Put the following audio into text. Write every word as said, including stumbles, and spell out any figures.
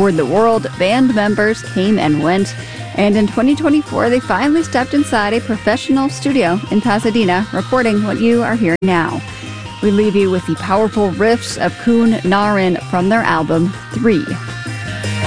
toured the world, band members came and went, and in twenty twenty-four, they finally stepped inside a professional studio in Pasadena, recording what you are hearing now. We leave you with the powerful riffs of Kun Narin from their album, Three.